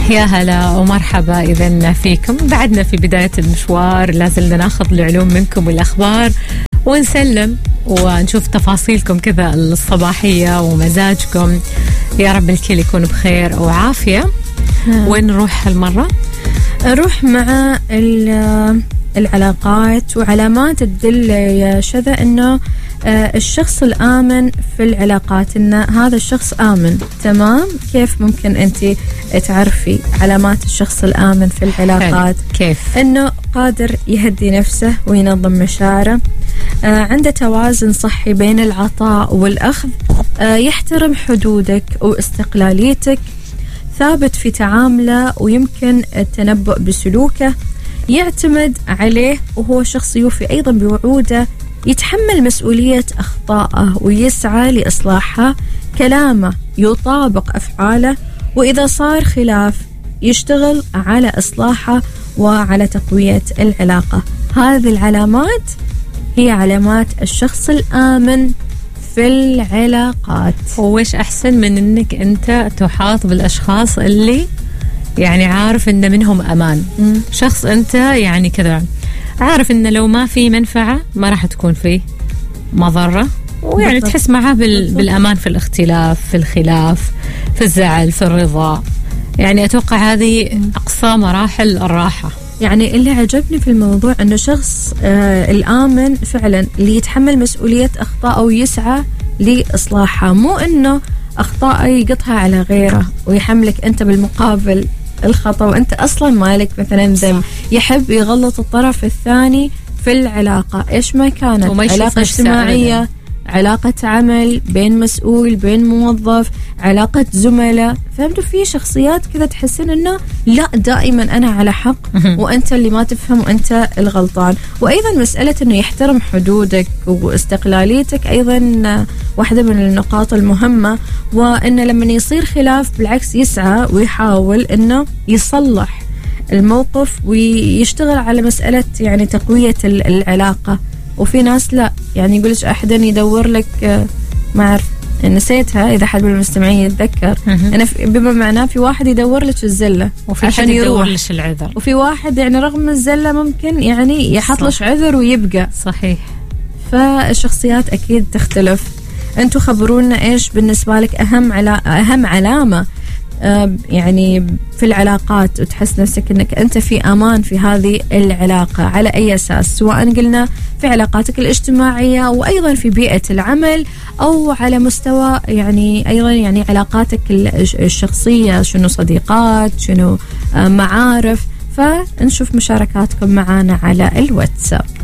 يا هلا ومرحبا إذن فيكم. بعدنا في بداية المشوار، لازلنا ناخذ العلوم منكم والأخبار ونسلم ونشوف تفاصيلكم كذا الصباحية ومزاجكم. يا رب الكل يكون بخير وعافية. وين نروح هالمرة؟ نروح مع العلاقات وعلامات تدل يا شذا انه الشخص الآمن في العلاقات، ان هذا الشخص آمن. تمام؟ كيف ممكن انت تعرفي علامات الشخص الآمن في العلاقات؟ كيف؟ انه قادر يهدي نفسه وينظم مشاعره، عنده توازن صحي بين العطاء والأخذ، يحترم حدودك واستقلاليتك، ثابت في تعامله ويمكن التنبؤ بسلوكه، يعتمد عليه وهو شخص يوفي أيضا بوعوده، يتحمل مسؤولية أخطائه ويسعى لإصلاحها، كلامه يطابق أفعاله، وإذا صار خلاف يشتغل على إصلاحه وعلى تقوية العلاقة. هذه العلامات هي علامات الشخص الآمن في العلاقات. وإيش أحسن من أنك أنت تحاط بالأشخاص اللي يعني عارف أن منهم أمان. شخص أنت يعني كذا عارف أن لو ما في منفعة ما راح تكون فيه مضرة، ويعني تحس معاه بالأمان في الاختلاف، في الخلاف، في الزعل، في الرضا. يعني أتوقع هذه أقصى مراحل الراحة. يعني اللي عجبني في الموضوع أنه شخص الآمن فعلا اللي يتحمل مسؤولية أخطاءه ويسعى لإصلاحها، مو أنه أخطاءه يقطها على غيره ويحملك أنت بالمقابل الخطأ وأنت أصلا مالك مثلا ذنب. يحب يغلط الطرف الثاني في العلاقة إيش ما كانت، علاقة اجتماعية، علاقة عمل، بين مسؤول، بين موظف، علاقة زملاء. فهمتوا؟ في شخصيات كذا تحسين انه لا، دائما انا على حق وانت اللي ما تفهم وانت الغلطان. وايضا مسألة انه يحترم حدودك واستقلاليتك ايضا واحدة من النقاط المهمة، وانه لما يصير خلاف بالعكس يسعى ويحاول انه يصلح الموقف ويشتغل على مسألة يعني تقوية العلاقة. وفي ناس لا، يعني يقولش أحدا يدور لك، ما أعرف نسيتها، إذا حد من المستمعين يتذكر، أنا بما معناه في واحد يدور لك الزلة وفي حد يدور لك العذر، وفي واحد يعني رغم الزلة ممكن يعني يحط لك عذر ويبقى صحيح. فالشخصيات أكيد تختلف. أنتوا خبرونا إيش بالنسبة لك أهم علامة يعني في العلاقات وتحس نفسك أنك أنت في أمان في هذه العلاقة، على أي أساس؟ سواء قلنا في علاقاتك الاجتماعية وأيضا في بيئة العمل، أو على مستوى يعني أيضا يعني علاقاتك الشخصية، شنو صديقات، شنو معارف. فنشوف مشاركاتكم معنا على الواتساب.